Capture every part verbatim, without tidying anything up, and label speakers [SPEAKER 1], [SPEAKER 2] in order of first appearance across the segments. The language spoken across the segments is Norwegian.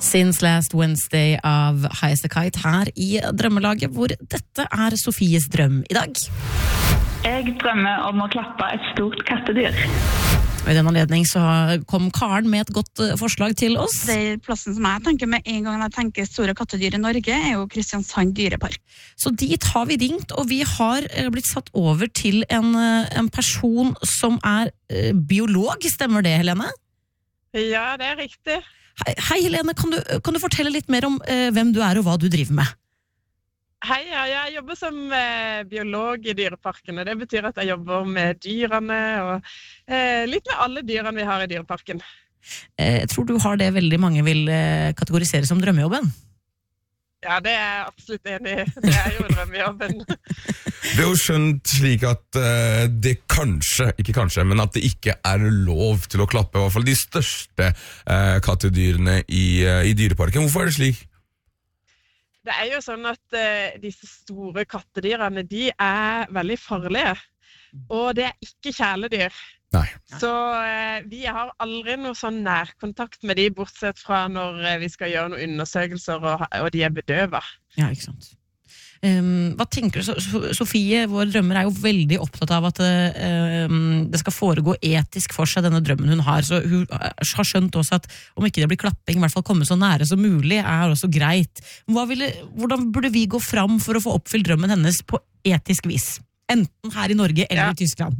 [SPEAKER 1] Since Last Wednesday av High As A Kite her i Drømmelaget, hvor dette er Sofies drøm i dag.
[SPEAKER 2] Jeg drømmer om å klappe et stort kattedyr.
[SPEAKER 1] Og i den anledning så kom Karen med et godt forslag til oss.
[SPEAKER 3] Det plassen som jeg tenker med en gang jeg tenker store kattedyr i Norge er jo Kristiansand dyrepark.
[SPEAKER 1] Så dit har vi ringt, og vi har blitt satt over til en, en person som er uh, biolog. Stemmer det, Helene?
[SPEAKER 4] Ja, det er riktig.
[SPEAKER 1] Hei, hei Helene, kan du, kan du fortelle litt mer om uh, hvem du er og hva du driver med?
[SPEAKER 4] Hei, ja, jeg jobber som eh, biolog i dyreparken, og det betyr at jeg jobber med dyrene og eh, litt med alle dyrene vi har i dyreparken.
[SPEAKER 1] Eh, jeg tror du har det veldig mange vil eh, kategorisere som drømmejobben.
[SPEAKER 4] Ja, det er jeg absolutt enig i. Det er jo drømmejobben.
[SPEAKER 5] Det er jo skjønt slik at uh, det kanskje, ikke kanskje, men at det ikke er lov til å klappe, i hvert fall de største uh, kattedyrene i, uh, i dyreparken. Hvorfor er det slik?
[SPEAKER 4] Det er jo sånn at uh, disse store kattedyrene, de er veldig farlige, og det er ikke kjæledyr.
[SPEAKER 5] Nei.
[SPEAKER 4] Så uh, vi har aldri noe sånn nærkontakt med de, bortsett fra når uh, vi skal gjøre noen undersøkelser, og, og de er bedøvet.
[SPEAKER 1] Ja, ikke sant. Um, hva tenker du? Sofie, vår drømmer, er jo veldig opptatt av at uh, um, det skal foregå etisk for seg, denne drømmen hun har. Så hun har skjønt også at om ikke det blir klapping, i hvert fall komme så nære som mulig, er også greit. Hva ville, hvordan burde vi gå fram for å få oppfylt drømmen hennes på etisk vis? Enten her i Norge eller
[SPEAKER 4] ja.
[SPEAKER 1] i Tyskland.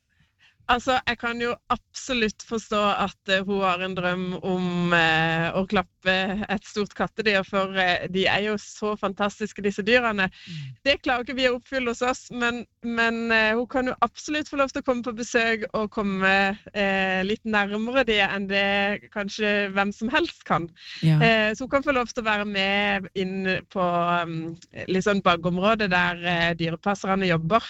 [SPEAKER 4] Altså, jeg kan jo absolutt forstå at uh, hun har en drøm om uh, å klappe et stort kattedyr, for uh, de er jo så fantastiske, disse dyrene. Mm. Det klarer ikke vi å oppfylle hos oss, men, men uh, hun kan jo absolutt få lov til å komme på besøk og komme uh, litt nærmere det enn det kanskje hvem som helst kan. Ja. Uh, så hun kan få lov til å være med inn på um, litt sånn bagområdet der uh, dyrepasserne jobber.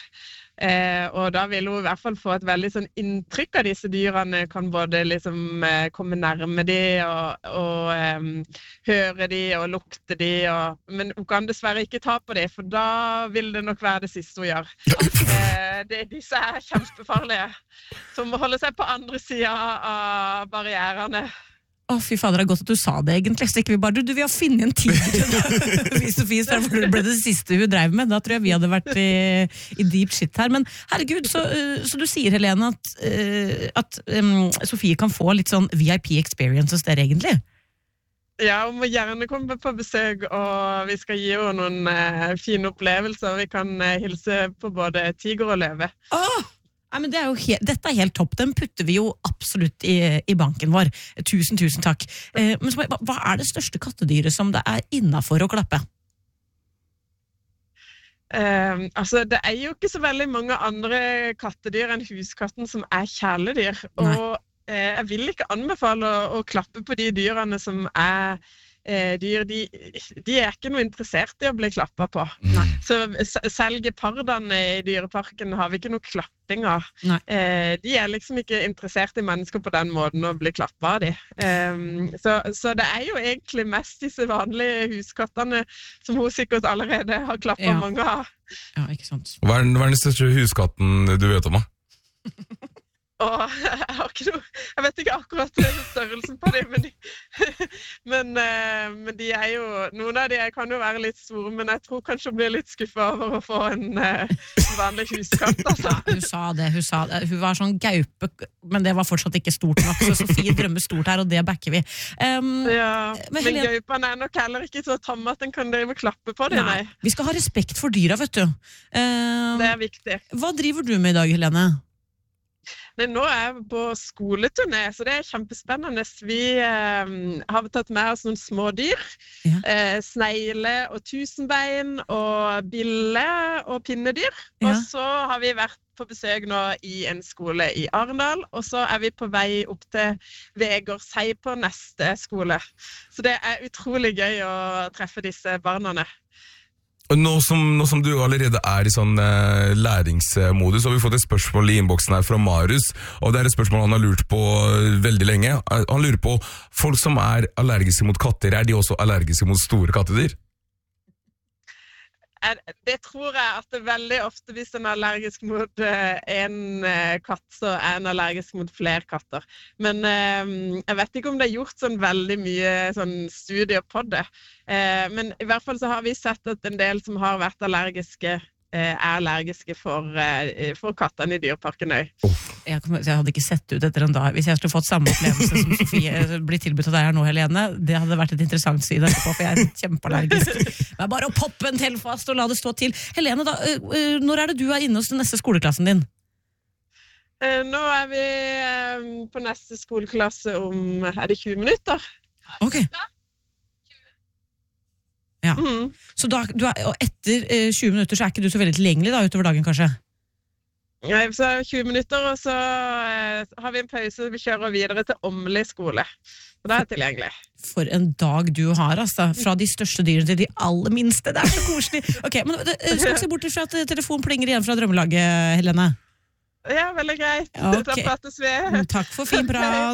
[SPEAKER 4] Eh, og da vil hun i hvert fall få et veldig sånn inntrykk av disse dyrene, kan både liksom eh, komme nærme de og, og eh, høre de og lukte de, og, men hun kan dessverre ikke ta på de, for da vil det nok være det siste hun gjør. Eh, det, disse er kjempefarlige, så hun må holde seg på andre siden av barrierene.
[SPEAKER 1] Å, fy fader, det er godt at du sa det egentlig, så ikke vi bare, du, du vil ha finnet en tid til Sofie, så det ble det siste hun drev med, da tror jeg vi hadde vært i, i deep shit her, men herregud, så, så du sier, Helene, at, at um, Sofie kan få litt sånn V I P experiences der egentlig?
[SPEAKER 4] Ja, hun må gjerne komme på besøk, og vi skal gi henne noen uh, fine opplevelser, vi kan uh, hilse på både tiger og løve.
[SPEAKER 1] Åh! Nei, men det er jo he- dette er helt topp, den putter vi jo absolutt i, i banken vår. Tusen, tusen takk. Eh, men så, hva, hva er det største kattedyret som det er innenfor å klappe?
[SPEAKER 4] Um, altså, det er jo ikke så veldig mange andre kattedyr enn huskatten som er kjæledyr. Nei. Og eh, jeg vil ikke anbefale å, å klappe på de dyrene som er Eh, dyr, de, de er ikke noe interessert i å bli klappet på. Nei. Så selv gepardene i dyreparken har vi ikke noe klapping av. Eh, de er liksom ikke interessert i mennesker på den måten å bli klappet av de. Eh, så, så det er jo egentlig mest disse vanlige huskattene som hun sikkert allerede har klappet ja. mange av.
[SPEAKER 1] Ja, ikke sant.
[SPEAKER 5] Hva er den, hva er den største huskatten du vet om, da?
[SPEAKER 4] Og jeg har ikke noe, jeg vet ikke akkurat størrelsen på dem, men, de, men, men de er jo, noen av de kan jo være litt store, men jeg tror kanskje hun blir litt skuffet over å få en, en vanlig huskatt. Altså.
[SPEAKER 1] Ja, hun sa det, hun sa det, hun var sånn gaupe, men det var fortsatt ikke stort nok, så Sofie drømmer stort her, og det backer vi. Um,
[SPEAKER 4] ja, men, men
[SPEAKER 1] Helene...
[SPEAKER 4] gaupene er nok heller ikke så tamme at den kan drive klappe på det, nei.
[SPEAKER 1] nei. Vi skal ha respekt for dyra, vet du. Um,
[SPEAKER 4] det er viktig.
[SPEAKER 1] Hva driver du med i dag, Helene?
[SPEAKER 4] Nei, nå er jeg på skoleturné, så det er kjempespennende. Vi eh, har tatt med oss noen små dyr. Ja. Eh, snegle og tusenbein og bille og pinnedyr. Ja. Og så har vi vært på besøk nå i en skole i Arendal, og så er vi på vei opp til Vegårshei på neste skole. Så det er utrolig gøy å treffe disse barna.
[SPEAKER 5] Nå som, nå som du allerede er i sånn eh, læringsmodus, har vi fått et spørsmål i innboksen her fra Marius, og det er et spørsmål han har lurt på veldig lenge. Han lurer på, folk som er allergiske mot katter, er de også allergiske mot store kattedyr?
[SPEAKER 4] er, det tror jeg at det veldig ofte hvis en er allergisk mot uh, en uh, katt, så er en allergisk mot flere katter. Men uh, jeg vet ikke om det er gjort sånn veldig mye sånn studier på det. Uh, men i hvert fall så har vi sett at en del som har vært allergiske, er allergiske for, for kattene i Dyreparken Øy.
[SPEAKER 1] Oh. Jeg, jeg hadde ikke sett ut etter en dag. Hvis jeg skulle fått samme opplevelse som Sofie blir tilbudt av deg her nå, Helene, det hadde vært et interessant side etterpå, for jeg er kjempeallergisk. Det er bare å poppe en til fast og la det stå til. Helene, da, når er det du er inne hos den neste skoleklassen din?
[SPEAKER 4] Nå er vi på neste skoleklasse om, er det tjue minutter?
[SPEAKER 1] Ok. Ja.
[SPEAKER 4] Mm.
[SPEAKER 1] Så da, du er, og etter eh, tjue minutter så er ikke du så veldig tilgjengelig da, utover dagen kanskje?
[SPEAKER 4] Ja, så tjue minutter, og så eh, har vi en pause, vi kjører videre til Åmli skole. Og da er jeg tilgjengelig.
[SPEAKER 1] For en dag du har, altså. Fra de største dyrene til de aller minste. Det er så koselig. Ok, men det, skal ikke se bort fra at telefonen plinger igjen fra drømmelaget, Helene.
[SPEAKER 4] Ja, veldig greit.
[SPEAKER 1] Okay.
[SPEAKER 4] Da prates vi.
[SPEAKER 1] Takk for fin prat.